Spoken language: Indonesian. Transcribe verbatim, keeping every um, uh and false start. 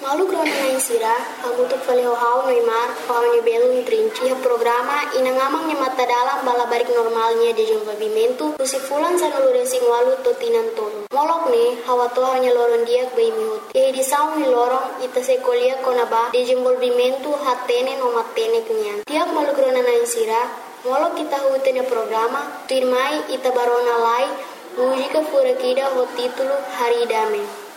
Malu krona na insira, agutuk fale hau Neymar, hau ni belo trinci, programa inangamang ni mata dalam balabarik normalnya di desenvolvimento, usifulan sa nalurensing walu totinan tolo. Molok ni, hawa to hanya loron diak bay mihut. Kaya di saung ni lorong, ita se kolia konaba, desenvolvimento hatene no matene kenyan. Tiak malu krona na insira, molok kita huten ya programa, tuirmai ita barona lai, mujika furakida ho titulo Hari Dame.